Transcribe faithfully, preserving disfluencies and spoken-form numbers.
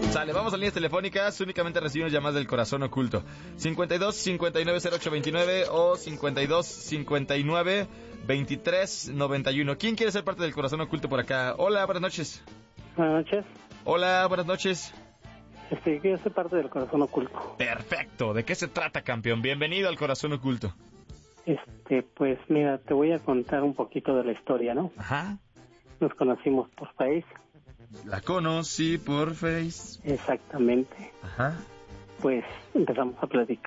Sale, vamos a líneas telefónicas. Únicamente recibimos llamadas del corazón oculto. cincuenta y dos, cincuenta y nueve, cero ocho veintinueve o cincuenta y dos, cincuenta y nueve, veintitrés, noventa y uno. ¿Quién quiere ser parte del corazón oculto por acá? Hola, buenas noches. Buenas noches. Hola, buenas noches. Este, quiero ser parte del corazón oculto. Perfecto. ¿De qué se trata, campeón? Bienvenido al corazón oculto. Este, pues mira, te voy a contar un poquito de la historia, ¿no? Ajá. Nos conocimos por Face. La conocí por Face. Exactamente. Ajá. Pues empezamos a platicar